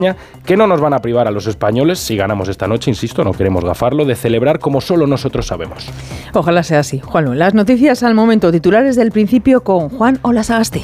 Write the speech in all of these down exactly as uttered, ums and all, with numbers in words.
que no nos van a privar a los españoles, si ganamos esta noche, insisto, no queremos gafarlo, de celebrar como solo nosotros sabemos. Ojalá sea así. Juanlu, las noticias al momento, titulares del principio con Juan Olasagasti.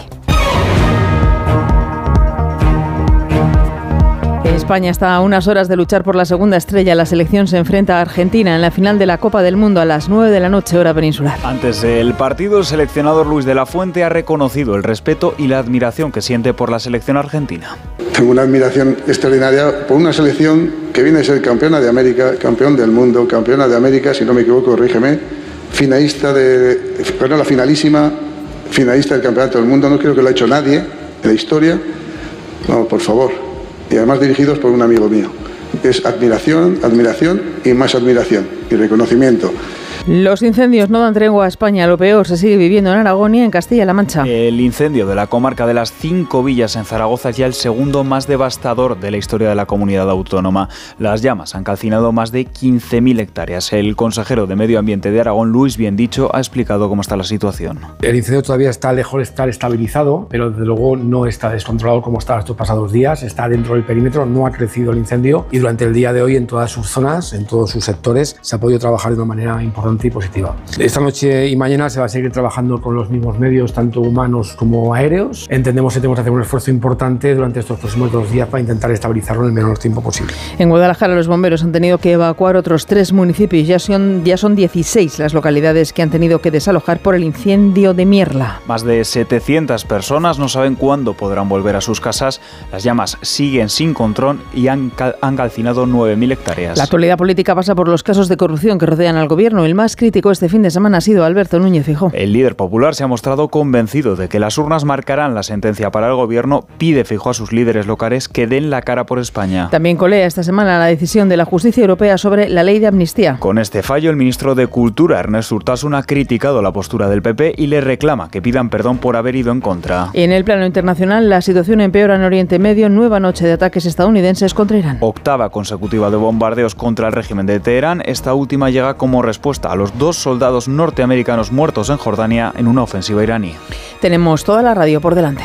España está a unas horas de luchar por la segunda estrella. La selección se enfrenta a Argentina en la final de la Copa del Mundo a las nueve de la noche, hora peninsular. Antes del partido, el seleccionador Luis de la Fuente ha reconocido el respeto y la admiración que siente por la selección argentina. Tengo una admiración extraordinaria por una selección que viene a ser campeona de América, campeón del mundo, campeona de América, si no me equivoco, corrígeme, finalista de, perdón, la finalísima, finalista del campeonato del mundo. No creo que lo ha hecho nadie en la historia. No, por favor. Y además dirigidos por un amigo mío. Es admiración, admiración y más admiración y reconocimiento. Los incendios no dan tregua a España. Lo peor se sigue viviendo en Aragón y en Castilla-La Mancha. El incendio de la comarca de las Cinco Villas en Zaragoza es ya el segundo más devastador de la historia de la comunidad autónoma. Las llamas han calcinado más de quince mil hectáreas. El consejero de Medio Ambiente de Aragón, Luis Biendicho, ha explicado cómo está la situación. El incendio todavía está lejos de estar estabilizado, pero desde luego no está descontrolado como estaba estos pasados días. Está dentro del perímetro, no ha crecido el incendio y durante el día de hoy en todas sus zonas, en todos sus sectores, se ha podido trabajar de una manera importante y positiva. Esta noche y mañana se va a seguir trabajando con los mismos medios, tanto humanos como aéreos. Entendemos que tenemos que hacer un esfuerzo importante durante estos próximos dos días para intentar estabilizarlo en el menor tiempo posible. En Guadalajara los bomberos han tenido que evacuar otros tres municipios. Ya son, ya son dieciséis las localidades que han tenido que desalojar por el incendio de Mierla. Más de setecientas personas no saben cuándo podrán volver a sus casas. Las llamas siguen sin control y han, cal- han calcinado nueve mil hectáreas. La actualidad política pasa por los casos de corrupción que rodean al gobierno. El más crítico este fin de semana ha sido Alberto Núñez Feijóo. El líder popular se ha mostrado convencido de que las urnas marcarán la sentencia para el gobierno. Pide Feijóo a sus líderes locales que den la cara por España. También colea esta semana la decisión de la Justicia Europea sobre la ley de amnistía. Con este fallo, el ministro de Cultura, Ernest Urtasun, ha criticado la postura del P P y le reclama que pidan perdón por haber ido en contra. En el plano internacional, la situación empeora en Oriente Medio. Nueva noche de ataques estadounidenses contra Irán. Octava consecutiva de bombardeos contra el régimen de Teherán. Esta última llega como respuesta a los dos soldados norteamericanos muertos en Jordania en una ofensiva iraní. Tenemos toda la radio por delante.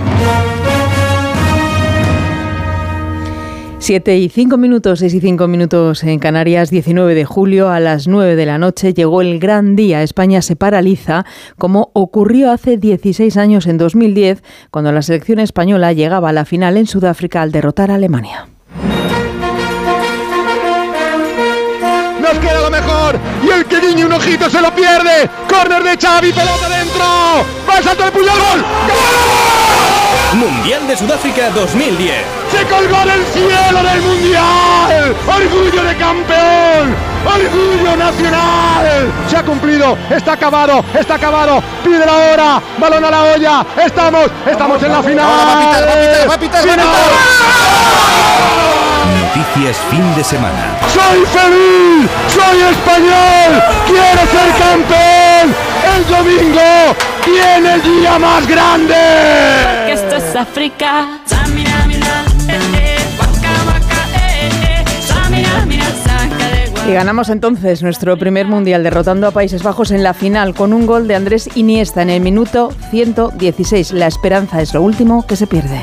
Siete y cinco minutos, seis y cinco minutos en Canarias, diecinueve de julio a las nueve de la noche llegó el gran día. España se paraliza, como ocurrió hace dieciséis años en dos mil diez, cuando la selección española llegaba a la final en Sudáfrica al derrotar a Alemania. Nos queda lo mejor y el que guiñe un ojito se lo pierde. Córner de Xavi, pelota dentro. Va el salto de Puyol, gol. ¡Gol! Mundial de Sudáfrica dos mil diez. Se colgó en el cielo del Mundial. Orgullo de campeón. Orgullo nacional. Se ha cumplido. Está acabado. Está acabado. Pide la hora. Balón a la olla. Estamos. Estamos en la final. Ahora va a pitar, va a pitar, va a pitar, ¡Final! va a pitar. Noticias fin de semana. ¡Soy feliz! ¡Soy español! ¡Quiero ser campeón! ¡El domingo viene el día más grande! Porque esto es África. Y ganamos entonces nuestro primer mundial derrotando a Países Bajos en la final con un gol de Andrés Iniesta en el minuto ciento dieciséis. La esperanza es lo último que se pierde.